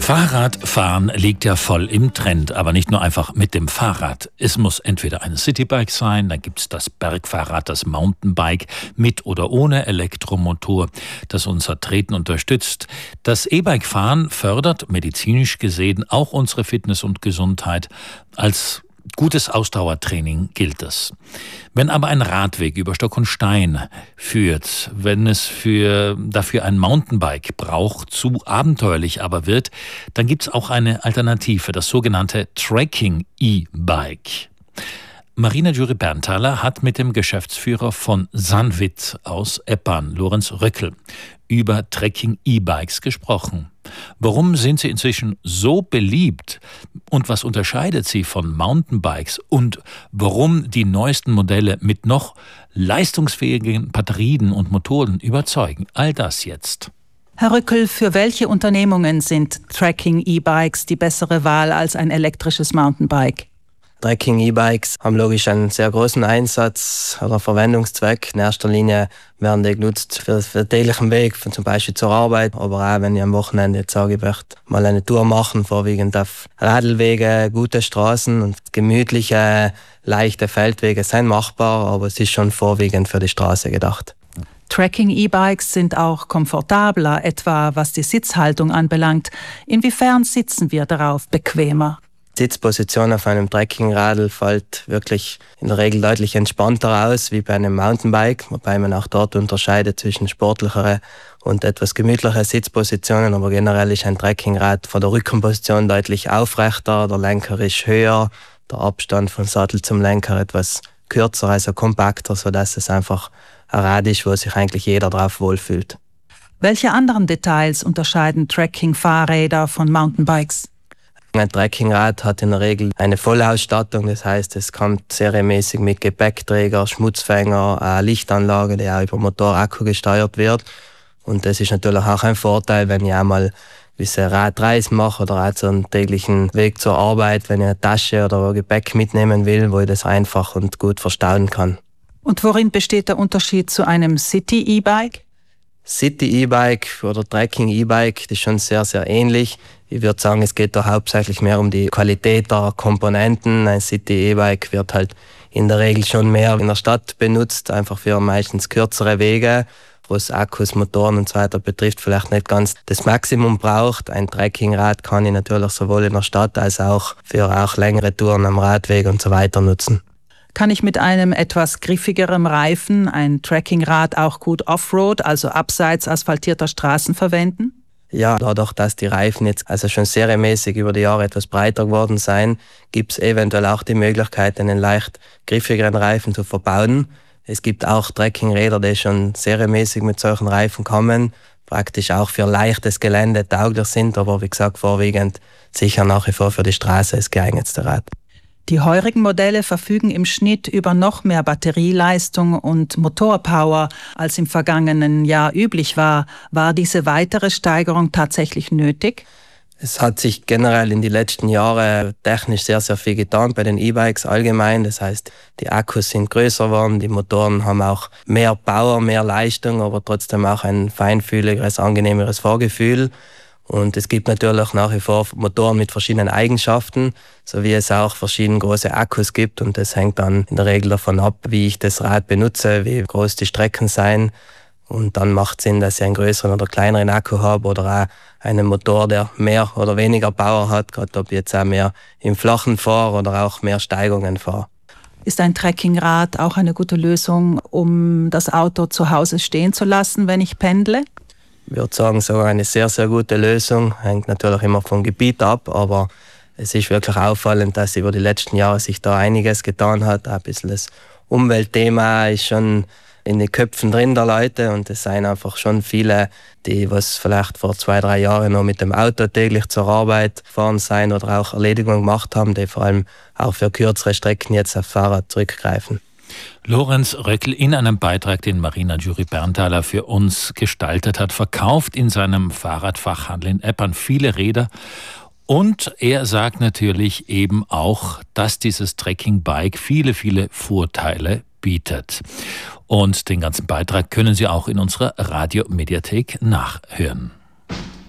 Fahrradfahren liegt ja voll im Trend, aber nicht nur einfach mit dem Fahrrad. Es muss entweder ein Citybike sein, dann gibt es das Bergfahrrad, das Mountainbike mit oder ohne Elektromotor, das unser Treten unterstützt. Das E-Bike-Fahren fördert medizinisch gesehen auch unsere Fitness und Gesundheit. Als gutes Ausdauertraining gilt es. Wenn aber ein Radweg über Stock und Stein führt, wenn es dafür ein Mountainbike braucht, zu abenteuerlich aber wird, dann gibt es auch eine Alternative, das sogenannte Trekking E-Bike. Marina Jury-Berntaler hat mit dem Geschäftsführer von Sanvit aus Eppan, Lorenz Röckel, über Trekking E-Bikes gesprochen. Warum sind sie inzwischen so beliebt und was unterscheidet sie von Mountainbikes und warum die neuesten Modelle mit noch leistungsfähigen Batterien und Motoren überzeugen? All das jetzt. Herr Röckel, für welche Unternehmungen sind Trekking E-Bikes die bessere Wahl als ein elektrisches Mountainbike? Trekking E-Bikes haben logisch einen sehr großen Einsatz oder Verwendungszweck. In erster Linie werden die genutzt für den täglichen Weg, zum Beispiel zur Arbeit. Aber auch wenn ich am Wochenende jetzt sage, ich möchte mal eine Tour machen, vorwiegend auf Radlwege, gute Straßen und gemütliche, leichte Feldwege sind machbar, aber es ist schon vorwiegend für die Straße gedacht. Trekking E-Bikes sind auch komfortabler, etwa was die Sitzhaltung anbelangt. Inwiefern sitzen wir darauf bequemer? Sitzposition auf einem Trekkingradl fällt wirklich in der Regel deutlich entspannter aus wie bei einem Mountainbike, wobei man auch dort unterscheidet zwischen sportlichere und etwas gemütlichere Sitzpositionen, aber generell ist ein Trekkingrad von der Rückenposition deutlich aufrechter, der Lenker ist höher, der Abstand vom Sattel zum Lenker etwas kürzer, also kompakter, sodass es einfach ein Rad ist, wo sich eigentlich jeder drauf wohlfühlt. Welche anderen Details unterscheiden Trekking-Fahrräder von Mountainbikes? Ein Trekkingrad hat in der Regel eine Vollausstattung, das heißt, es kommt serienmäßig mit Gepäckträger, Schmutzfänger, eine Lichtanlage, die auch über Motorakku gesteuert wird. Und das ist natürlich auch ein Vorteil, wenn ich einmal gewisse Radreisen mache oder auch so einen täglichen Weg zur Arbeit, wenn ich eine Tasche oder Gepäck mitnehmen will, wo ich das einfach und gut verstauen kann. Und worin besteht der Unterschied zu einem City-E-Bike? City-E-Bike oder Trekking-E-Bike, das ist schon sehr, sehr ähnlich. Ich würde sagen, es geht da hauptsächlich mehr um die Qualität der Komponenten. Ein City-E-Bike wird halt in der Regel schon mehr in der Stadt benutzt, einfach für meistens kürzere Wege, wo es Akkus, Motoren und so weiter betrifft, vielleicht nicht ganz das Maximum braucht. Ein Trekkingrad kann ich natürlich sowohl in der Stadt als auch für längere Touren am Radweg und so weiter nutzen. Kann ich mit einem etwas griffigerem Reifen ein Trekkingrad auch gut Offroad, also abseits asphaltierter Straßen verwenden? Ja, dadurch, dass die Reifen jetzt also schon serienmäßig über die Jahre etwas breiter geworden sind, gibt es eventuell auch die Möglichkeit, einen leicht griffigeren Reifen zu verbauen. Es gibt auch Trekkingräder, die schon serienmäßig mit solchen Reifen kommen, praktisch auch für leichtes Gelände tauglich sind, aber wie gesagt, vorwiegend sicher nach wie vor für die Straße das geeignetste Rad. Die heurigen Modelle verfügen im Schnitt über noch mehr Batterieleistung und Motorpower, als im vergangenen Jahr üblich war. War diese weitere Steigerung tatsächlich nötig? Es hat sich generell in den letzten Jahren technisch sehr, sehr viel getan bei den E-Bikes allgemein. Das heißt, die Akkus sind größer geworden, die Motoren haben auch mehr Power, mehr Leistung, aber trotzdem auch ein feinfühligeres, angenehmeres Fahrgefühl. Und es gibt natürlich nach wie vor Motoren mit verschiedenen Eigenschaften, so wie es auch verschiedene große Akkus gibt. Und das hängt dann in der Regel davon ab, wie ich das Rad benutze, wie groß die Strecken sein. Und dann macht es Sinn, dass ich einen größeren oder kleineren Akku habe oder auch einen Motor, der mehr oder weniger Power hat, gerade ob ich jetzt auch mehr im Flachen fahre oder auch mehr Steigungen fahre. Ist ein Trekkingrad auch eine gute Lösung, um das Auto zu Hause stehen zu lassen, wenn ich pendle? Ich würde sagen, sogar eine sehr, sehr gute Lösung. Hängt natürlich immer vom Gebiet ab, aber es ist wirklich auffallend, dass über die letzten Jahre sich da einiges getan hat. Ein bisschen das Umweltthema ist schon in den Köpfen drin der Leute und es sind einfach schon viele, die was vielleicht vor 2-3 Jahren noch mit dem Auto täglich zur Arbeit gefahren sind oder auch Erledigungen gemacht haben, die vor allem auch für kürzere Strecken jetzt auf Fahrrad zurückgreifen. Lorenz Röckel in einem Beitrag, den Marina Jury-Berntaler für uns gestaltet hat, verkauft in seinem Fahrradfachhandel in Eppan viele Räder. Und er sagt natürlich eben auch, dass dieses Trekkingbike viele, viele Vorteile bietet. Und den ganzen Beitrag können Sie auch in unserer Radiomediathek nachhören.